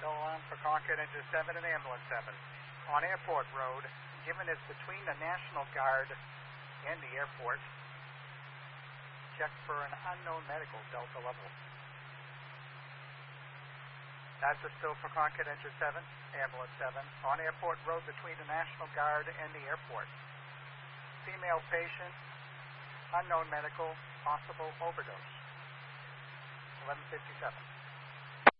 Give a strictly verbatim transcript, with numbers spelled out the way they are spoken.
Go on for Concord Engine seven and Ambulance seven. On Airport Road, given it's between the National Guard and the airport. Check for an unknown medical, Delta level. That's a still for Concord Engine seven, Ambulance seven. On Airport Road between the National Guard and the airport. Female patient, unknown medical, possible overdose. eleven fifty-seven.